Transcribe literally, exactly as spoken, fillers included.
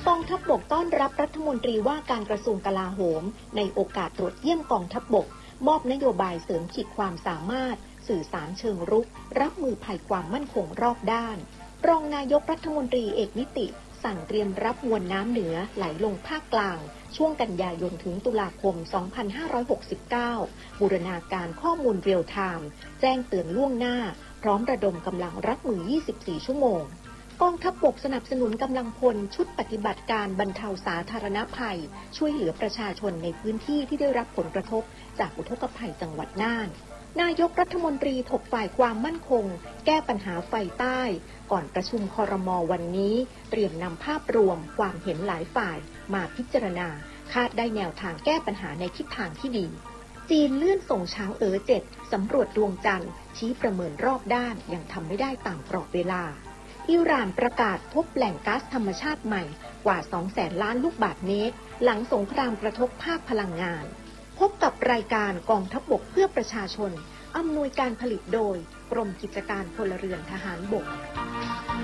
กองทัพบกต้อนรับรัฐมนตรีว่าการกระทรวงกลาโหมในโอกาสตรวจเยี่ยมกองทัพบกมอบนโยบายเสริมขีดความสามารถสื่อสารเชิงรุกรับมือภัยความมั่นคงรอบด้านรองนายกรัฐมนตรีเอกนิติสั่งเตรียมรับมวลน้ำเหนือไหลลงภาคกลางช่วงกันยายนถึงตุลาคม สองพันห้าร้อยหกสิบเก้า บูรณาการข้อมูลเรียลไทม์แจ้งเตือนล่วงหน้าพร้อมระดมกำลังรับมือ ยี่สิบสี่ ชั่วโมงกองทัพบกสนับสนุนกำลังพลชุดปฏิบัติการบรรเทาสาธารณภัยช่วยเหลือประชาชนในพื้นที่ที่ได้รับผลกระทบจากอุทกภัยจังหวัดน่านนายกรัฐมนตรีถกฝ่ายความมั่นคงแก้ปัญหาไฟใต้ก่อนประชุมครม.วันนี้เตรียมนำภาพรวมความเห็นหลายฝ่ายมาพิจารณาคาดได้แนวทางแก้ปัญหาในทิศทางที่ดีจีนเลื่อนส่งช้างเอ๋อเจ็ดสำรวจดวงจันทร์ชี้ประเมินรอบด้านยังทำไม่ได้ตามกรอบเวลาอิหร่านประกาศพบแหล่งก๊าซธรรมชาติใหม่กว่า สองแสน ล้านลูกบาศก์เมตรหลังสงครามกระทบภาคพลังงานพบกับรายการกองทัพบกเพื่อประชาชนอำนวยการผลิตโดยกรมกิจการพลเรือนทหารบก